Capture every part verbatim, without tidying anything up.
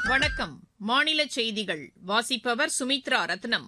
வணக்கம். மாநில செய்திகள் வாசிப்பவர் சுமித்ரா ரத்னம்.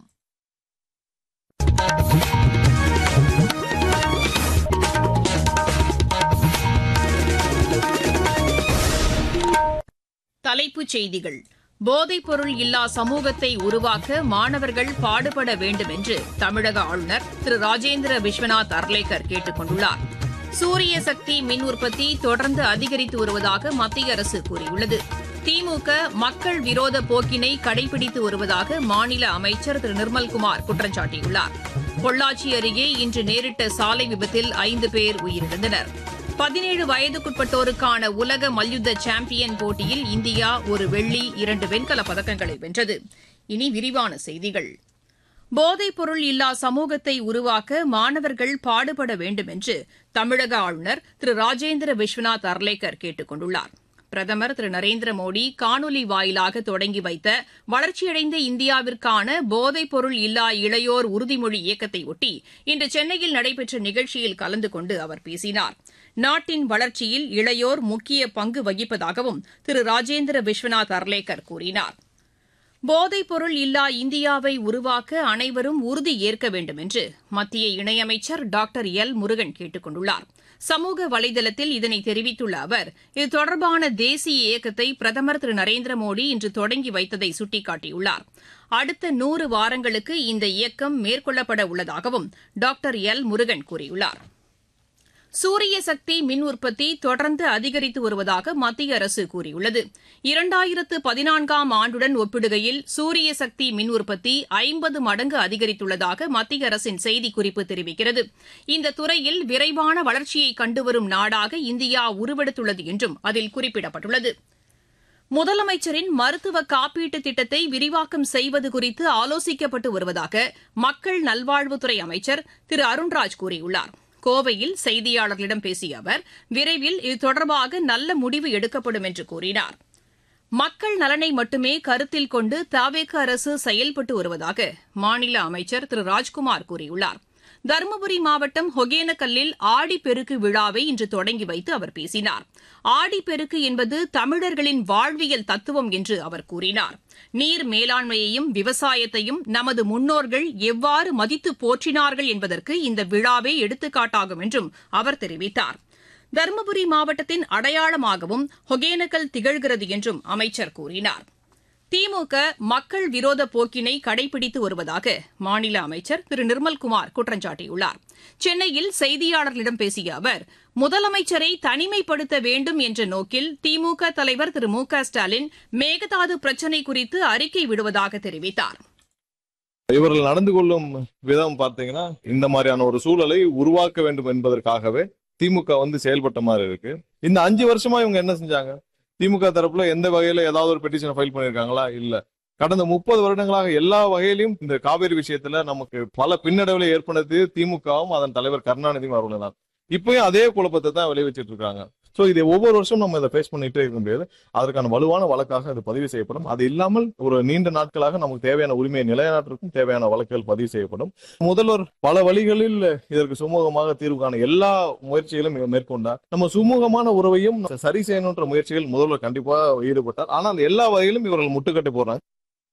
தலைப்புச் செய்திகள். போதைப்பொருள் இல்லா சமூகத்தை உருவாக்க மாணவர்கள் பாடுபட வேண்டும் என்று தமிழக ஆளுநர் திரு ராஜேந்திர விஸ்வநாத் அர்லேக்கர் கேட்டுக் கொண்டுள்ளார். சூரிய சக்தி மின் உற்பத்தி தொடர்ந்து அதிகரித்து வருவதாக மத்திய அரசு கூறியுள்ளது. திமுக மக்கள் விரோத போக்கினை கடைபிடித்து வருவதாக மாநில அமைச்சர் திரு நிர்மல்குமார் குற்றம் சாட்டியுள்ளார். பொள்ளாச்சி அருகே இன்று நேரிட்ட சாலை விபத்தில் ஐந்து பேர் உயிரிழந்தனர். பதினேழு வயதுக்குட்பட்டோருக்கான உலக மல்யுத்த சாம்பியன் போட்டியில் இந்தியா ஒரு வெள்ளி இரண்டு வெண்கலப் பதக்கங்களை வென்றது. இனி விரிவான செய்திகள். போதைப்பொருள் இல்லா சமூகத்தை உருவாக்க மாணவர்கள் பாடுபட வேண்டும் என்று தமிழக ஆளுநர் திரு ராஜேந்திர விஸ்வநாத் அர்லேக்கர் கேட்டுக் கொண்டுள்ளார். பிரதமர் திரு நரேந்திர மோடி காணொலி வாயிலாக தொடங்கி வைத்த வளர்ச்சியடைந்த இந்தியாவிற்கான போதைப்பொருள் இல்லா இளையோர் உறுதிமொழி இயக்கத்தையொட்டி இன்று சென்னையில் நடைபெற்ற நிகழ்ச்சியில் கலந்து கொண்டு அவர் பேசினார். நாட்டின் வளர்ச்சியில் இளையோர் முக்கிய பங்கு வகிப்பதாகவும் திரு ராஜேந்திர விஸ்வநாத் அர்லேக்கர் கூறினார். போதைப்பொருள் இல்லா இந்தியாவை உருவாக்க அனைவரும் உறுதி ஏற்க வேண்டும் என்று மத்திய இணையமைச்சர் டாக்டர் எல் முருகன் கேட்டுக் கொண்டுள்ளார். சமூக வலைதளத்தில் இதனை தெரிவித்துள்ள அவர், இது தொடர்பான தேசிய இயக்கத்தை பிரதமர் திரு நரேந்திர மோடி இன்று தொடங்கி வைத்ததை சுட்டிக்காட்டியுள்ளார். அடுத்த நூறு வாரங்களுக்கு இந்த இயக்கம் மேற்கொள்ளப்பட உள்ளதாகவும் டாக்டர் எல் முருகன் கூறியுள்ளார். சூரிய சக்தி மின் உற்பத்தி தொடர்ந்து அதிகரித்து வருவதாக மத்திய அரசு கூறியுள்ளது. இரண்டாயிரத்து பதினான்காம் ஆண்டுடன் ஒப்பிடுகையில் சூரிய சக்தி மின் உற்பத்தி ஐம்பது மடங்கு அதிகரித்துள்ளதாக மத்திய அரசின் செய்திக்குறிப்பு தெரிவிக்கிறது. இந்த துறையில் விரைவான வளர்ச்சியை கண்டுவரும் நாடாக இந்தியா உருவெடுத்துள்ளது என்றும் அதில் குறிப்பிடப்பட்டுள்ளது. முதலமைச்சரின் மருத்துவ காப்பீட்டு திட்டத்தை விரிவாக்கம் செய்வது குறித்து ஆலோசிக்கப்பட்டு வருவதாக மக்கள் நல்வாழ்வுத்துறை அமைச்சர் திரு அருண்ராஜ் கூறியுள்ளார். கோவையில் செய்தியாளர்களிடம் பேசிய அவர், விரைவில் இது தொடர்பாக நல்ல முடிவு எடுக்கப்படும் என்று கூறினார். மக்கள் நலனை மட்டுமே கருத்தில் கொண்டு தவேக அரசு செயல்பட்டு வருவதாக மாநில அமைச்சர் திரு ராஜ்குமார் கூறியுள்ளார். தருமபுரி மாவட்டம் ஒகேனக்கல்லில் ஆடிப்பெருக்கு விழாவை இன்று தொடங்கி வைத்து அவர் பேசினார். ஆடிப்பெருக்கு என்பது தமிழர்களின் வாழ்வியல் தத்துவம் என்று அவர் கூறினார். நீர் மேலாண்மையையும் விவசாயத்தையும் நமது முன்னோர்கள் எவ்வாறு மதித்து போற்றினார்கள் என்பதற்கு இந்த விழாவே எடுத்துக்காட்டாகும் என்றும் அவர் தெரிவித்தார். தருமபுரி மாவட்டத்தின் அடையாளமாகவும் ஒகேனக்கல் திகழ்கிறது என்றும் அமைச்சர் கூறினார். திமுக மக்கள் விரோத போக்கினை கடைபிடித்து வருவதாக மாநில அமைச்சர் திரு நிர்மல்குமார் குற்றம் சாட்டியுள்ளார். சென்னையில் செய்தியாளர்களிடம் பேசிய அவர், முதலமைச்சரை தனிமைப்படுத்த வேண்டும் என்ற நோக்கில் திமுக தலைவர் திரு மு க ஸ்டாலின் மேகதாது பிரச்சினை குறித்து அறிக்கை விடுவதாக தெரிவித்தார். இவர்கள் நடந்து கொள்ளும் விதம் பார்த்தீங்கன்னா, இந்த மாதிரியான ஒரு சூழலை உருவாக்க வேண்டும் என்பதற்காகவே திமுக வந்து செயல்பட்ட மாதிரி இருக்கு. இந்த அஞ்சு வருஷமா இவங்க என்ன செஞ்சாங்க? திமுக தரப்புல எந்த வகையில ஏதாவது ஒரு பெட்டிஷன் ஃபைல் பண்ணிருக்காங்களா? இல்ல. கடந்த முப்பது வருடங்களாக எல்லா வகையிலும் இந்த காவிரி விஷயத்துல நமக்கு பல பின்னடைவுகளை ஏற்படுத்தி திமுகவும் அதன் தலைவர் கருணாநிதியும் அவர்கள் தான். இப்பயும் அதே குழப்பத்தை தான் விளைவிச்சிட்டு இருக்காங்க. சோ இதை ஒவ்வொரு வருஷம் நம்ம இதை ஃபேஸ் பண்ணிட்டே இருக்க முடியாது. அதற்கான வலுவான வழக்காக அது பதிவு செய்யப்படும். அது இல்லாமல் ஒரு நீண்ட நாட்களாக நமக்கு தேவையான உரிமையை நிலைநாட்டுக்கும் தேவையான வழக்குகள் பதிவு செய்யப்படும். முதல்வர் பல வழிகளில் இதற்கு சுமூகமாக தீர்வு காண எல்லா முயற்சிகளும் மேற்கொண்டார். நம்ம சுமூகமான உறவையும் சரி செய்யணுன்ற முயற்சிகள் முதல்வர் கண்டிப்பா ஈடுபட்டார். ஆனால் எல்லா வகையிலும் இவர்கள் முட்டுக்கட்டை போடுறாங்க.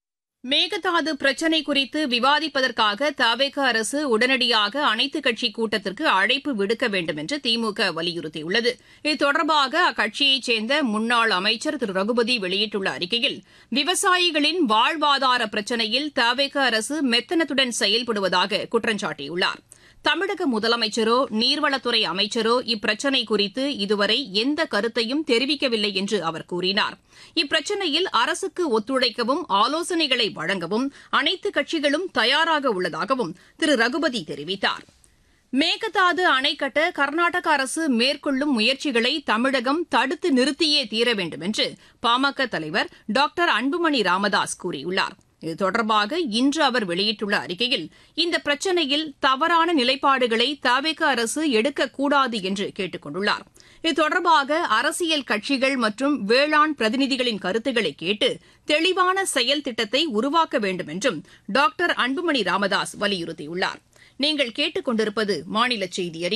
மேகதாது பிரச்சினை குறித்து விவாதிப்பதற்காக தவேக அரசு உடனடியாக அனைத்துக் கட்சி கூட்டத்திற்கு அழைப்பு விடுக்க வேண்டும் என்று திமுக வலியுறுத்தியுள்ளது. இது தொடர்பாக அக்கட்சியைச் சேர்ந்த முன்னாள் அமைச்சர் திரு ரகுபதி வெளியிட்டுள்ள அறிக்கையில், விவசாயிகளின் வாழ்வாதார பிரச்சினையில் தவேக அரசு மெத்தனத்துடன் செயல்படுவதாக குற்றம் சாட்டியுள்ளார். தமிழக முதலமைச்சரோ நீர்வளத்துறை அமைச்சரோ இப்பிரச்சினை குறித்து இதுவரை எந்த கருத்தையும் தெரிவிக்கவில்லை என்று அவர் கூறினார். இப்பிரச்சினையில் அரசுக்கு ஒத்துழைக்கவும் ஆலோசனைகளை வழங்கவும் அனைத்து கட்சிகளும் தயாராக உள்ளதாகவும் திரு ரகுபதி தெரிவித்தார். மேகதாது அணை கட்ட கர்நாடக அரசு மேற்கொள்ளும் முயற்சிகளை தமிழகம் தடுத்து நிறுத்தியே தீர வேண்டும் என்று பாமக தலைவர் டாக்டர் அன்புமணி ராமதாஸ் கூறியுள்ளார். இது தொடர்பாக இன்று அவர் வெளியிட்டுள்ள அறிக்கையில், இந்த பிரச்சினையில் தவறான நிலைப்பாடுகளை தவேக அரசு எடுக்கக்கூடாது என்று கேட்டுக் கொண்டுள்ளார். இது தொடர்பாக அரசியல் கட்சிகள் மற்றும் வேளாண் பிரதிநிதிகளின் கருத்துக்களை கேட்டு தெளிவான செயல் திட்டத்தை உருவாக்க வேண்டும் என்றும் டாக்டர் அன்புமணி ராமதாஸ் வலியுறுத்தியுள்ளார். நீங்கள் கேட்டுக் கொண்டிருப்பது மாநில செய்தி அறிக்கை.